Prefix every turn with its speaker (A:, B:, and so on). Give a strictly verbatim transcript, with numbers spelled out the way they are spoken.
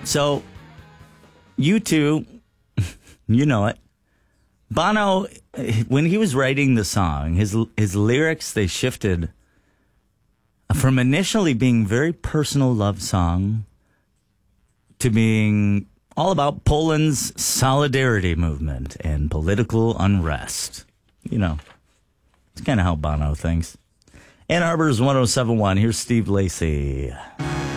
A: So, U two, you know it. Bono, when he was writing the song, his his lyrics, they shifted from initially being very personal love song to being all about Poland's solidarity movement and political unrest. You know, it's kind of how Bono thinks. Ann Arbor's one oh seven point one. Here's Steve Lacy.